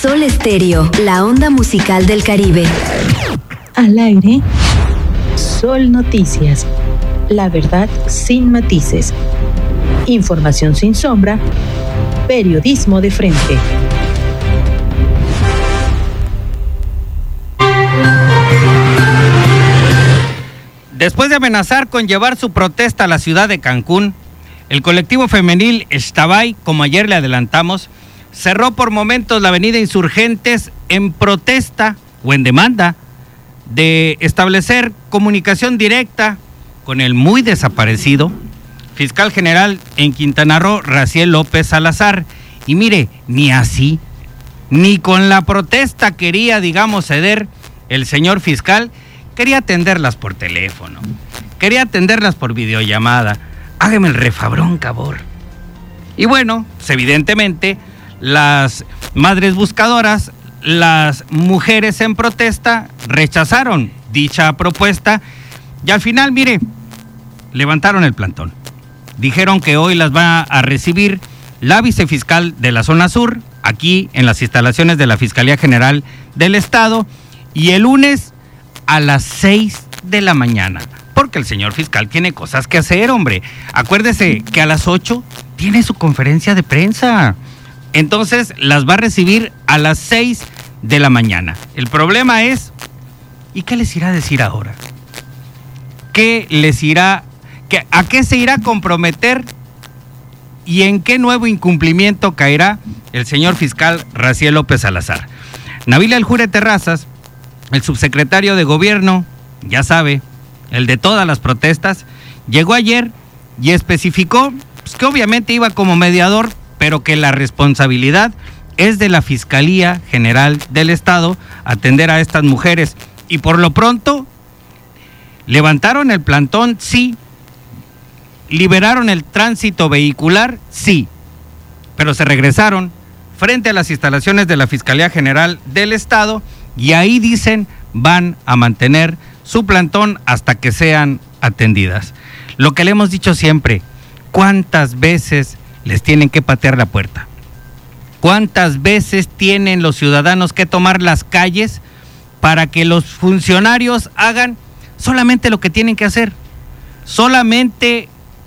Sol Estéreo, la onda musical del Caribe. Al aire, Sol Noticias. La verdad sin matices. Información sin sombra. Periodismo de frente. Después de amenazar con llevar su protesta a la ciudad de Cancún, el colectivo femenil Xtabay, como ayer le adelantamos, cerró por momentos la avenida Insurgentes en protesta o en demanda de establecer comunicación directa con el muy desaparecido fiscal general en Quintana Roo, Raciel López Salazar. Y mire, ni así, ni con la protesta quería, ceder el señor fiscal. Quería atenderlas por teléfono, quería atenderlas por videollamada. Hágame el refabrón, cabor. Y bueno, pues evidentemente, las madres buscadoras, las mujeres en protesta, rechazaron dicha propuesta y al final, mire, levantaron el plantón. Dijeron que hoy las va a recibir la vicefiscal de la zona sur, aquí en las instalaciones de la Fiscalía General del Estado, y el lunes a las 6 de la mañana, porque el señor fiscal tiene cosas que hacer, hombre. Acuérdese que a las 8 tiene su conferencia de prensa. Entonces las va a recibir a las 6 de la mañana. El problema es, ¿y qué les irá a decir ahora? ¿A qué se irá a comprometer y en qué nuevo incumplimiento caerá el señor fiscal Raciel López Salazar? Nabil Aljure Terrazas, el subsecretario de Gobierno, ya sabe, el de todas las protestas, llegó ayer y especificó pues, que obviamente iba como mediador, pero que la responsabilidad es de la Fiscalía General del Estado atender a estas mujeres. Y por lo pronto, levantaron el plantón, sí. Liberaron el tránsito vehicular, sí. Pero se regresaron frente a las instalaciones de la Fiscalía General del Estado y ahí dicen van a mantener su plantón hasta que sean atendidas. Lo que le hemos dicho siempre, ¿cuántas veces les tienen que patear la puerta? ¿Cuántas veces tienen los ciudadanos que tomar las calles para que los funcionarios hagan solamente lo que tienen que hacer? Solamente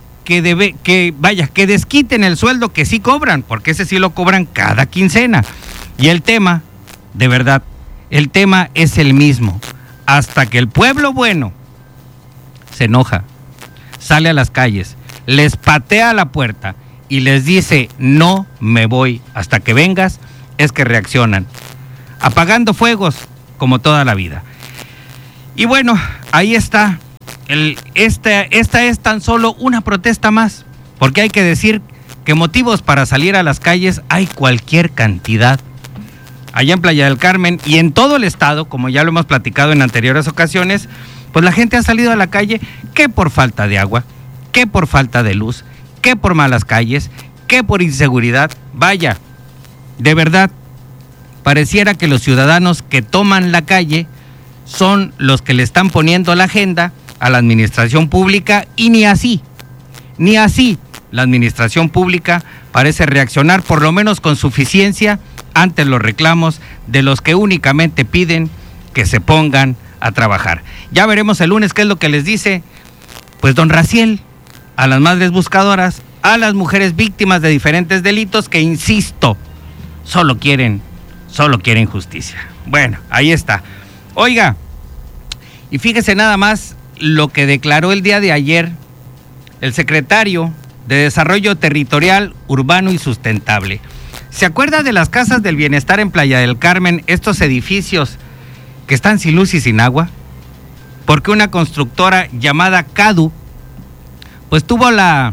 que desquiten el sueldo que sí cobran, porque ese sí lo cobran cada quincena. Y el tema, de verdad, el tema es el mismo. Hasta que el pueblo bueno se enoja, sale a las calles, les patea la puerta y les dice no me voy hasta que vengas, es que reaccionan, apagando fuegos como toda la vida. Y bueno, ahí está. Esta es tan solo una protesta más, porque hay que decir que motivos para salir a las calles hay cualquier cantidad. Allá en Playa del Carmen y en todo el estado, como ya lo hemos platicado en anteriores ocasiones, pues la gente ha salido a la calle que por falta de agua, que por falta de luz, que por malas calles, que por inseguridad. Vaya, de verdad, pareciera que los ciudadanos que toman la calle son los que le están poniendo la agenda a la administración pública y ni así la administración pública parece reaccionar, por lo menos con suficiencia, ante los reclamos de los que únicamente piden que se pongan a trabajar. Ya veremos el lunes qué es lo que les dice, pues don Raciel, a las madres buscadoras, a las mujeres víctimas de diferentes delitos que, insisto, solo quieren justicia. Bueno, ahí está. Oiga, y fíjese nada más lo que declaró el día de ayer el secretario de Desarrollo Territorial, Urbano y Sustentable. ¿Se acuerda de las casas del bienestar en Playa del Carmen, estos edificios que están sin luz y sin agua? Porque una constructora llamada Cadu, pues tuvo la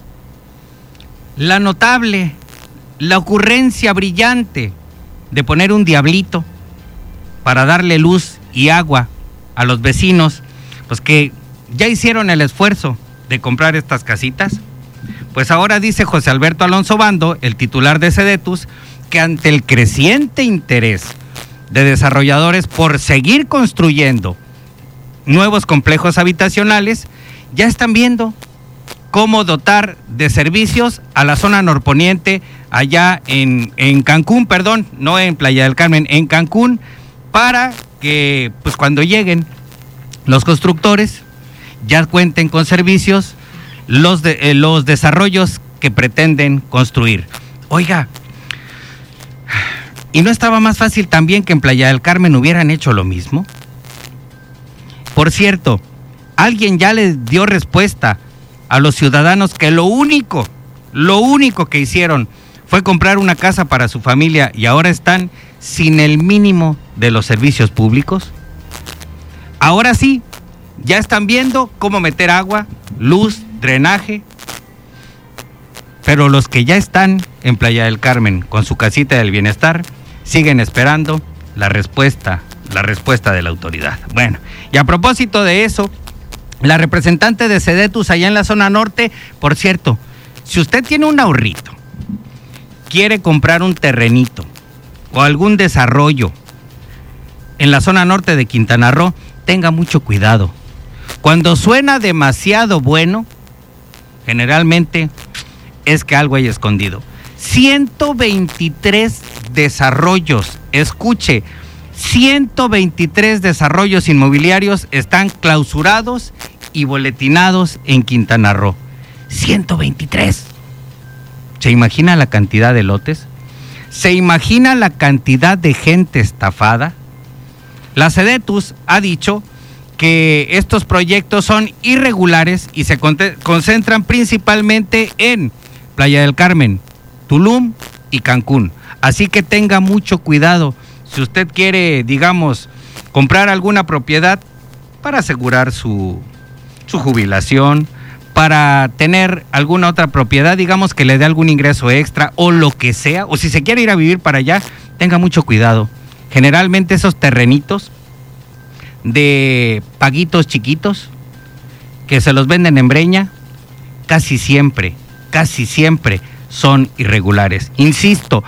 notable, la ocurrencia brillante de poner un diablito para darle luz y agua a los vecinos, pues que ya hicieron el esfuerzo de comprar estas casitas. Pues ahora dice José Alberto Alonso Bando, el titular de Sedetus, que ante el creciente interés de desarrolladores por seguir construyendo nuevos complejos habitacionales, ya están viendo cómo dotar de servicios a la zona norponiente, allá en Cancún, perdón, no en Playa del Carmen, en Cancún, para que pues cuando lleguen los constructores ya cuenten con servicios los desarrollos que pretenden construir. Oiga, ¿y no estaba más fácil también que en Playa del Carmen hubieran hecho lo mismo? Por cierto, alguien ya les dio respuesta a los ciudadanos que lo único que hicieron fue comprar una casa para su familia y ahora están sin el mínimo de los servicios públicos. Ahora sí, ya están viendo cómo meter agua, luz, drenaje, pero los que ya están en Playa del Carmen con su casita del bienestar siguen esperando la respuesta de la autoridad. Bueno, y a propósito de eso, la representante de Sedetus allá en la zona norte, por cierto, si usted tiene un ahorrito, quiere comprar un terrenito o algún desarrollo en la zona norte de Quintana Roo, tenga mucho cuidado. Cuando suena demasiado bueno, generalmente es que algo hay escondido. 123 desarrollos, escuche, 123 desarrollos inmobiliarios están clausurados y boletinados en Quintana Roo. 123. ¿Se imagina la cantidad de lotes? ¿Se imagina la cantidad de gente estafada? La Sedetus ha dicho que estos proyectos son irregulares y se concentran principalmente en Playa del Carmen, Tulum y Cancún. Así que tenga mucho cuidado si usted quiere, digamos, comprar alguna propiedad para asegurar su jubilación, para tener alguna otra propiedad, digamos, que le dé algún ingreso extra o lo que sea, o si se quiere ir a vivir para allá, tenga mucho cuidado. Generalmente esos terrenitos de paguitos chiquitos que se los venden en Breña, casi siempre son irregulares. Insisto,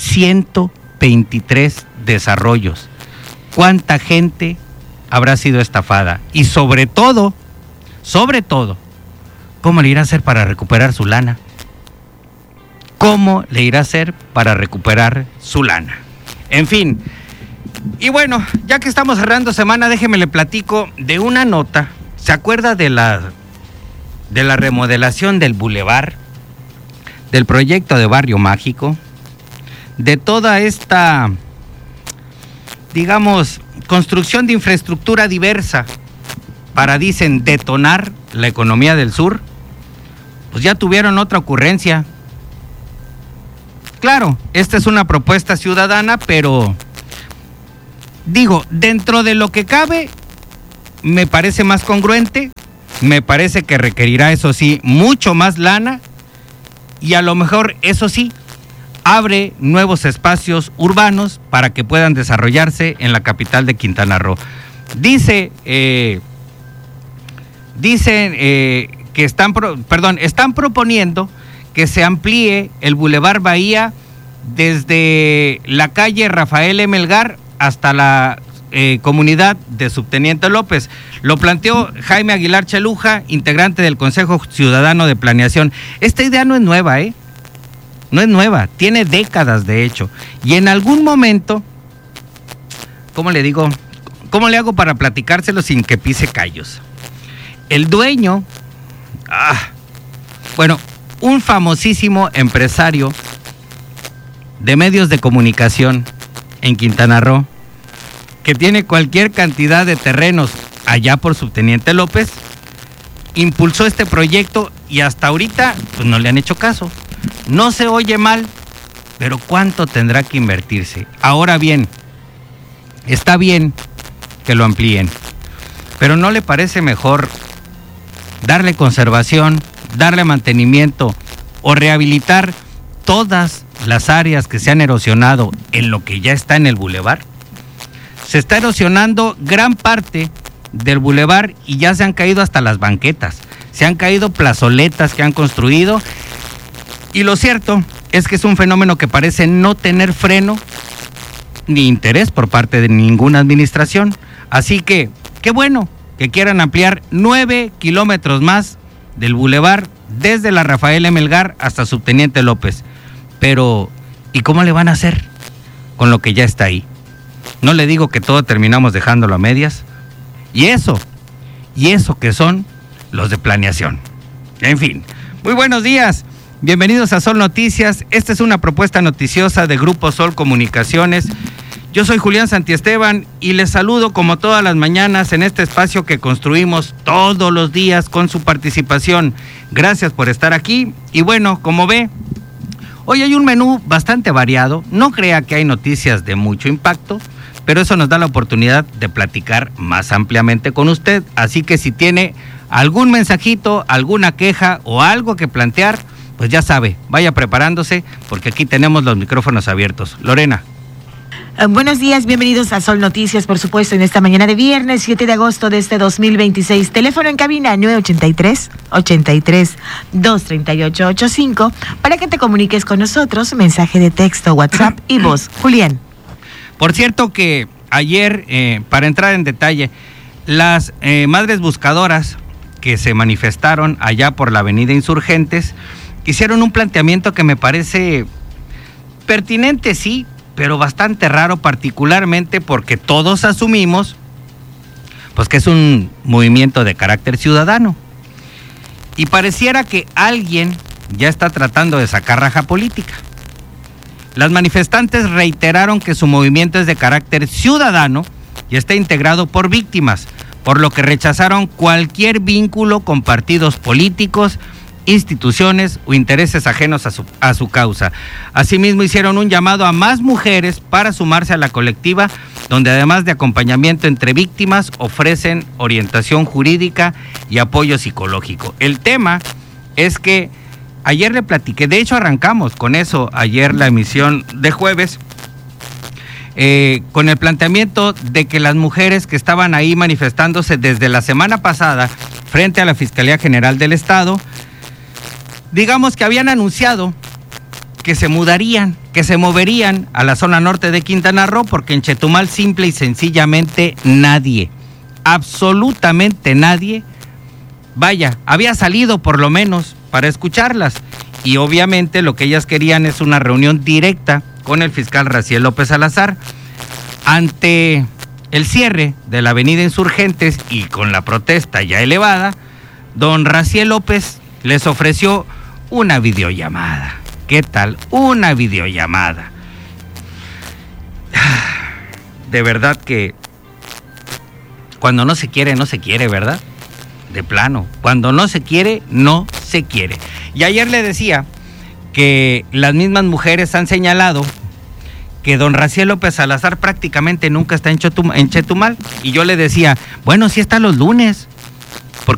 123 desarrollos. ¿Cuánta gente habrá sido estafada? Y sobre todo, ¿cómo le irá a hacer para recuperar su lana? ¿Cómo le irá a hacer para recuperar su lana? En fin, y bueno, ya que estamos cerrando semana, déjeme le platico de una nota. ¿Se acuerda de la remodelación del bulevar, del proyecto de Barrio Mágico, de toda esta, digamos, construcción de infraestructura diversa para, dicen, detonar la economía del sur? Pues ya tuvieron otra ocurrencia. Claro, esta es una propuesta ciudadana, pero digo, dentro de lo que cabe, me parece más congruente, me parece que requerirá, eso sí, mucho más lana y a lo mejor, eso sí, abre nuevos espacios urbanos para que puedan desarrollarse en la capital de Quintana Roo. Dicen que están proponiendo que se amplíe el Boulevard Bahía desde la calle Rafael Melgar hasta la comunidad de Subteniente López. Lo planteó Jaime Aguilar Cheluja, integrante del Consejo Ciudadano de Planeación. Esta idea no es nueva, no es nueva, tiene décadas de hecho. Y en algún momento, ¿cómo le digo? ¿Cómo le hago para platicárselo sin que pise callos? El dueño, un famosísimo empresario de medios de comunicación en Quintana Roo, que tiene cualquier cantidad de terrenos allá por Subteniente López, impulsó este proyecto y hasta ahorita pues no le han hecho caso. No se oye mal, pero ¿cuánto tendrá que invertirse? Ahora bien, está bien que lo amplíen, pero ¿no le parece mejor darle conservación, darle mantenimiento o rehabilitar todas las áreas que se han erosionado en lo que ya está en el bulevar? Se está erosionando gran parte del bulevar y ya se han caído hasta las banquetas, se han caído plazoletas que han construido, y lo cierto es que es un fenómeno que parece no tener freno ni interés por parte de ninguna administración. Así que, qué bueno que quieran ampliar 9 kilómetros más del bulevar desde la Rafael Melgar hasta Subteniente López. Pero, ¿y cómo le van a hacer con lo que ya está ahí? No le digo que todo terminamos dejándolo a medias. Y eso que son los de planeación. En fin, muy buenos días. Bienvenidos a Sol Noticias. Esta es una propuesta noticiosa de Grupo Sol Comunicaciones. Yo soy Julián Santiesteban y les saludo como todas las mañanas en este espacio que construimos todos los días con su participación. Gracias por estar aquí. Y bueno, como ve, hoy hay un menú bastante variado. No crea que hay noticias de mucho impacto, pero eso nos da la oportunidad de platicar más ampliamente con usted. Así que si tiene algún mensajito, alguna queja o algo que plantear, pues ya sabe, vaya preparándose porque aquí tenemos los micrófonos abiertos. Lorena. Buenos días, bienvenidos a Sol Noticias, por supuesto, en esta mañana de viernes 7 de agosto de este 2026. Teléfono en cabina 983-238-85 para que te comuniques con nosotros, mensaje de texto, WhatsApp y voz. Julián. Por cierto que ayer, para entrar en detalle, las madres buscadoras que se manifestaron allá por la avenida Insurgentes hicieron un planteamiento que me parece pertinente, sí, pero bastante raro, particularmente porque todos asumimos pues que es un movimiento de carácter ciudadano. Y pareciera que alguien ya está tratando de sacar raja política. Las manifestantes reiteraron que su movimiento es de carácter ciudadano y está integrado por víctimas, por lo que rechazaron cualquier vínculo con partidos políticos, instituciones o intereses ajenos a su causa. Asimismo, hicieron un llamado a más mujeres para sumarse a la colectiva, donde además de acompañamiento entre víctimas, ofrecen orientación jurídica y apoyo psicológico. El tema es que ayer le platiqué, de hecho arrancamos con eso ayer la emisión de jueves, con el planteamiento de que las mujeres que estaban ahí manifestándose desde la semana pasada frente a la Fiscalía General del Estado, digamos que habían anunciado que se mudarían, que se moverían a la zona norte de Quintana Roo, porque en Chetumal simple y sencillamente nadie, absolutamente nadie, vaya, había salido por lo menos para escucharlas. Y obviamente lo que ellas querían es una reunión directa con el fiscal Raciel López Salazar. Ante el cierre de la avenida Insurgentes y con la protesta ya elevada, don Raciel López les ofreció una videollamada. ¿Qué tal? Una videollamada. De verdad que cuando no se quiere, no se quiere, ¿verdad? De plano. Cuando no se quiere, no se quiere. Y ayer le decía que las mismas mujeres han señalado que don Raciel López Salazar prácticamente nunca está en Chetumal. Y yo le decía, bueno, sí está los lunes.